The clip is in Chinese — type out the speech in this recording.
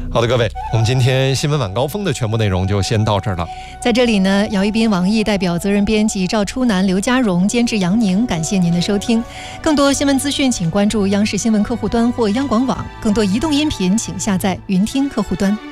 好的，各位，我们今天新闻晚高峰的全部内容就先到这儿了。 在这里呢，姚一斌、王毅代表责任编辑赵初南、刘家荣，监制杨宁，感谢您的收听。更多新闻资讯，请关注央视新闻客户端或央广网；更多移动音频，请下载云听客户端。